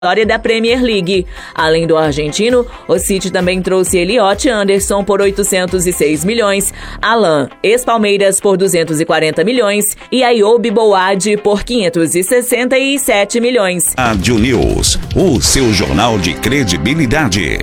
da Premier League. Além do argentino, o City também trouxe Elliot Anderson por 806 milhões, Alan, ex-Palmeiras, por 240 milhões e Ayoub Boad por 567 milhões. Rádio News, o seu jornal de credibilidade.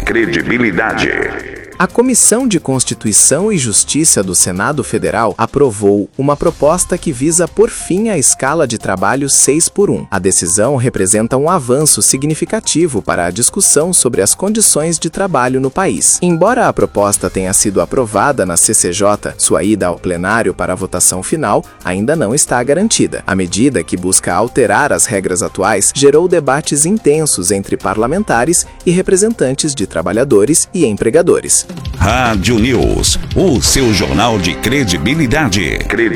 A Comissão de Constituição e Justiça do Senado Federal aprovou uma proposta que visa pôr fim à escala de trabalho 6x1. A decisão representa um avanço significativo para a discussão sobre as condições de trabalho no país. Embora a proposta tenha sido aprovada na CCJ, sua ida ao plenário para a votação final ainda não está garantida. A medida, que busca alterar as regras atuais, gerou debates intensos entre parlamentares e representantes de trabalhadores e empregadores. Rádio News, o seu jornal de credibilidade.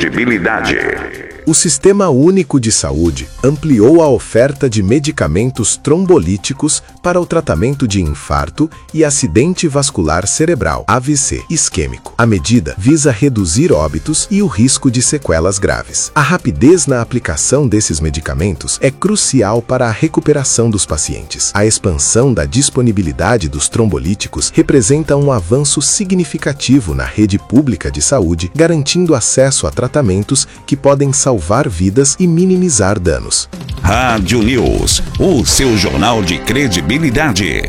O Sistema Único de Saúde ampliou a oferta de medicamentos trombolíticos para o tratamento de infarto e acidente vascular cerebral, AVC, isquêmico. A medida visa reduzir óbitos e o risco de sequelas graves. A rapidez na aplicação desses medicamentos é crucial para a recuperação dos pacientes. A expansão da disponibilidade dos trombolíticos representa um avanço significativo na rede pública de saúde, garantindo acesso a tratamentos que podem salvar vidas e minimizar danos. Rádio News, o seu jornal de credibilidade.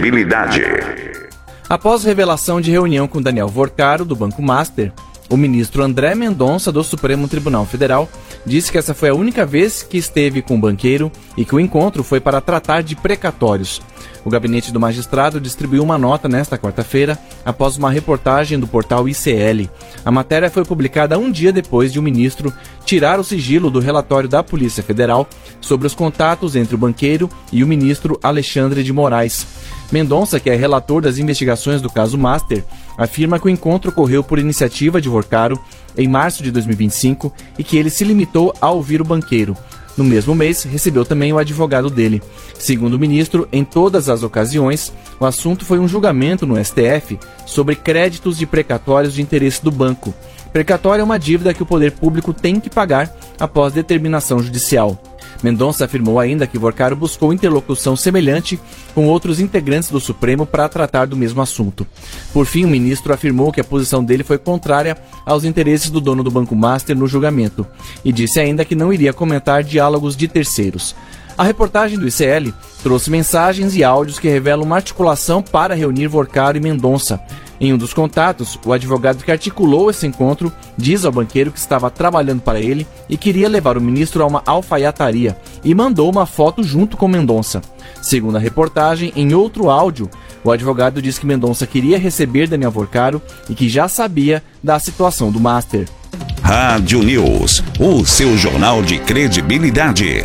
Após revelação de reunião com Daniel Vorcaro, do Banco Master, o ministro André Mendonça, do Supremo Tribunal Federal, disse que essa foi a única vez que esteve com o banqueiro e que o encontro foi para tratar de precatórios. O gabinete do magistrado distribuiu uma nota nesta quarta-feira, após uma reportagem do portal ICL. A matéria foi publicada um dia depois de o ministro tirar o sigilo do relatório da Polícia Federal sobre os contatos entre o banqueiro e o ministro Alexandre de Moraes. Mendonça, que é relator das investigações do caso Master, afirma que o encontro ocorreu por iniciativa de Vorcaro em março de 2025 e que ele se limitou a ouvir o banqueiro. No mesmo mês, recebeu também o advogado dele. Segundo o ministro, em todas as ocasiões, o assunto foi um julgamento no STF sobre créditos de precatórios de interesse do banco. Precatório é uma dívida que o poder público tem que pagar após determinação judicial. Mendonça afirmou ainda que Vorcaro buscou interlocução semelhante com outros integrantes do Supremo para tratar do mesmo assunto. Por fim, o ministro afirmou que a posição dele foi contrária aos interesses do dono do Banco Master no julgamento e disse ainda que não iria comentar diálogos de terceiros. A reportagem do ICL trouxe mensagens e áudios que revelam uma articulação para reunir Vorcaro e Mendonça. Em um dos contatos, o advogado que articulou esse encontro diz ao banqueiro que estava trabalhando para ele e queria levar o ministro a uma alfaiataria e mandou uma foto junto com Mendonça. Segundo a reportagem, em outro áudio, o advogado diz que Mendonça queria receber Daniel Vorcaro e que já sabia da situação do Master. Rádio News, o seu jornal de credibilidade.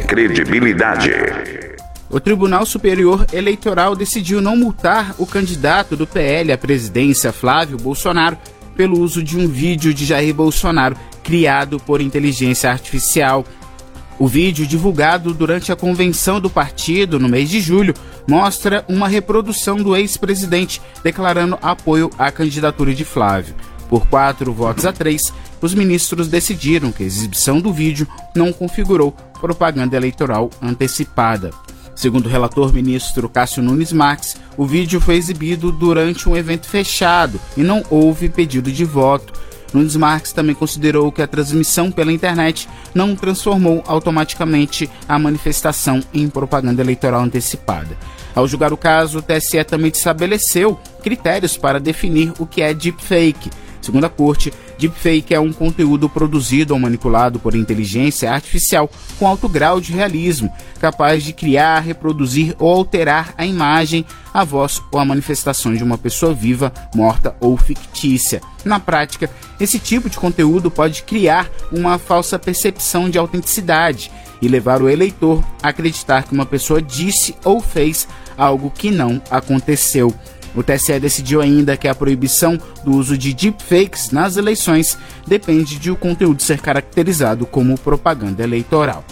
O Tribunal Superior Eleitoral decidiu não multar o candidato do PL à presidência, Flávio Bolsonaro, pelo uso de um vídeo de Jair Bolsonaro criado por inteligência artificial. O vídeo, divulgado durante a convenção do partido no mês de julho, mostra uma reprodução do ex-presidente declarando apoio à candidatura de Flávio. Por 4-3, os ministros decidiram que a exibição do vídeo não configurou propaganda eleitoral antecipada. Segundo o relator ministro Cássio Nunes Marques, o vídeo foi exibido durante um evento fechado e não houve pedido de voto. Nunes Marques também considerou que a transmissão pela internet não transformou automaticamente a manifestação em propaganda eleitoral antecipada. Ao julgar o caso, o TSE também estabeleceu critérios para definir o que é deepfake. Segundo a corte, deepfake é um conteúdo produzido ou manipulado por inteligência artificial com alto grau de realismo, capaz de criar, reproduzir ou alterar a imagem, a voz ou a manifestação de uma pessoa viva, morta ou fictícia. Na prática, esse tipo de conteúdo pode criar uma falsa percepção de autenticidade e levar o eleitor a acreditar que uma pessoa disse ou fez algo que não aconteceu. O TSE decidiu ainda que a proibição do uso de deepfakes nas eleições depende de o conteúdo ser caracterizado como propaganda eleitoral.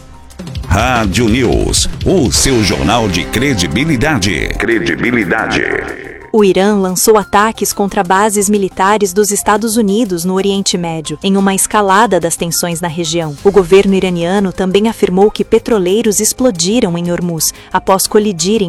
Rádio News, o seu jornal de credibilidade. O Irã lançou ataques contra bases militares dos Estados Unidos no Oriente Médio, em uma escalada das tensões na região. O governo iraniano também afirmou que petroleiros explodiram em Hormuz após colidirem